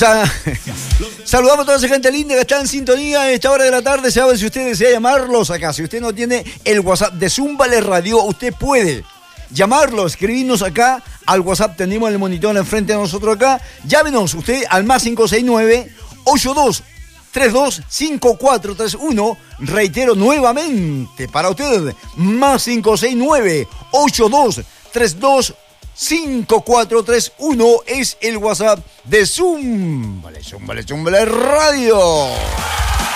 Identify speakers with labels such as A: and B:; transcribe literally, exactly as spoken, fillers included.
A: Sa- Saludamos a toda esa gente linda que está en sintonía a esta hora de la tarde. Saben, si usted desea llamarlos acá, si usted no tiene el WhatsApp de Zúmbale Radio, usted puede llamarlo, escribirnos acá al WhatsApp. Tenemos el monitor enfrente de nosotros acá. Llámenos usted al más cinco seis nueve, ocho dos tres dos, cinco cuatro tres uno. Reitero nuevamente para usted, más cinco seis nueve, ocho dos tres dos, cinco cuatro tres uno es el WhatsApp de Zúmbale, Zúmbale, Zúmbale Radio.